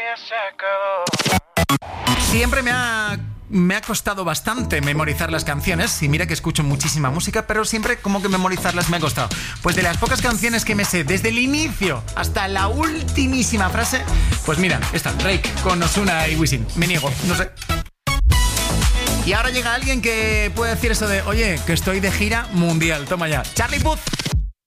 Siempre me ha costado bastante memorizar las canciones. Y mira que escucho muchísima música, pero siempre como que memorizarlas me ha costado. Pues de las pocas canciones que me sé desde el inicio hasta la ultimísima frase, pues mira, está Drake con Ozuna y Wisin. Me niego, no sé. Y ahora llega alguien que puede decir eso de: oye, que estoy de gira mundial. Toma ya, Charlie Puth.